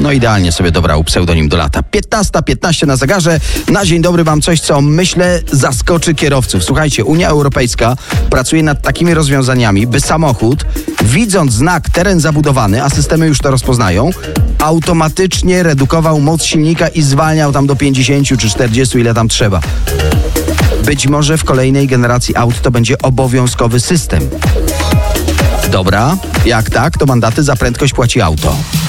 No idealnie sobie dobrał pseudonim do lata. 15:15 na zegarze. Na dzień dobry mam coś, co myślę zaskoczy kierowców. Słuchajcie, Unia Europejska pracuje nad takimi rozwiązaniami, by samochód, widząc znak teren zabudowany, a systemy już to rozpoznają, automatycznie redukował moc silnika i zwalniał tam do 50 czy 40, ile tam trzeba. Być może w kolejnej generacji aut to będzie obowiązkowy system. Dobra, jak tak, to mandaty za prędkość płaci auto.